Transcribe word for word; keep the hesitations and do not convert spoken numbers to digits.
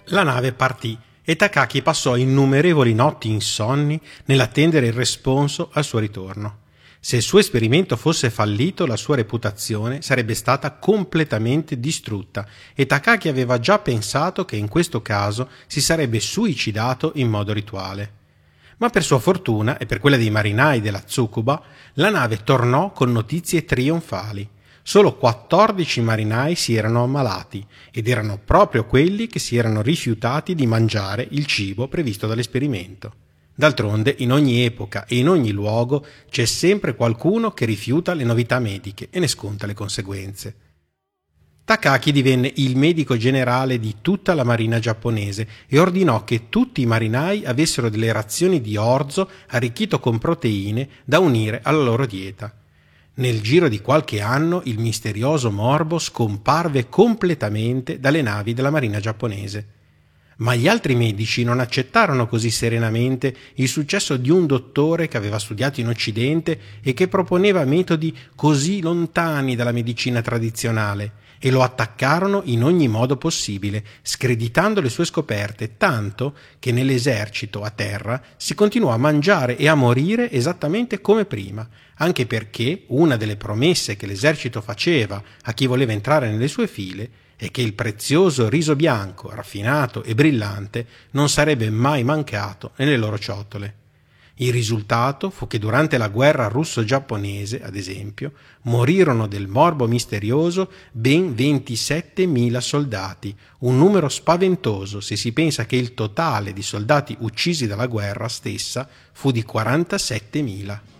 La nave partì e Takaki passò innumerevoli notti insonni nell'attendere il responso al suo ritorno. Se il suo esperimento fosse fallito, la sua reputazione sarebbe stata completamente distrutta e Takaki aveva già pensato che in questo caso si sarebbe suicidato in modo rituale. Ma per sua fortuna e per quella dei marinai della Tsukuba, la nave tornò con notizie trionfali. Solo quattordici marinai si erano ammalati ed erano proprio quelli che si erano rifiutati di mangiare il cibo previsto dall'esperimento. D'altronde, in ogni epoca e in ogni luogo c'è sempre qualcuno che rifiuta le novità mediche e ne sconta le conseguenze. Takaki divenne il medico generale di tutta la marina giapponese e ordinò che tutti i marinai avessero delle razioni di orzo arricchito con proteine da unire alla loro dieta. Nel giro di qualche anno il misterioso morbo scomparve completamente dalle navi della marina giapponese. Ma gli altri medici non accettarono così serenamente il successo di un dottore che aveva studiato in Occidente e che proponeva metodi così lontani dalla medicina tradizionale, e lo attaccarono in ogni modo possibile, screditando le sue scoperte, tanto che nell'esercito a terra si continuò a mangiare e a morire esattamente come prima, anche perché una delle promesse che l'esercito faceva a chi voleva entrare nelle sue file è che il prezioso riso bianco, raffinato e brillante non sarebbe mai mancato nelle loro ciotole. Il risultato fu che durante la guerra russo-giapponese, ad esempio, morirono del morbo misterioso ben ventisettemila soldati, un numero spaventoso se si pensa che il totale di soldati uccisi dalla guerra stessa fu di quarantasettemila.